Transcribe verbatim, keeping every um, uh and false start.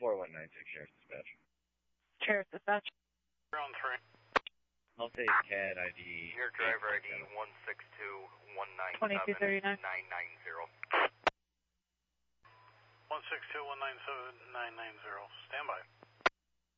four one nine six, Sheriff's Dispatch. Sheriff's Dispatch. Ground three. I'll take C A D I D. Your driver I D one six two one nine seven nine nine zero. one six two one nine seven nine nine zero. Stand by.